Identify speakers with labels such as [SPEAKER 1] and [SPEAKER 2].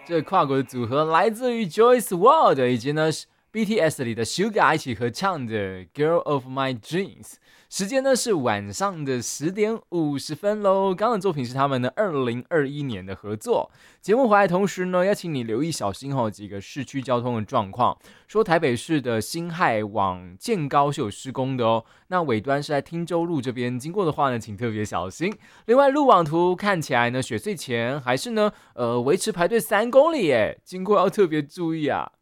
[SPEAKER 1] 这跨国的组合来自于 Joyce WRLD 以及呢 BTS 里的 Suga 一起合唱的 Girl of My Dreams。时间呢是晚上的10:50咯。刚刚的作品是他们的2021年的合作。节目回来同时呢，要请你留意小心几个市区交通的状况。说台北市的辛亥往建高是有施工的哦，那尾端是在汀州路这边，经过的话呢，请特别小心。另外路网图看起来呢，雪隧前还是呢维持排队3公里耶，经过要特别注意啊。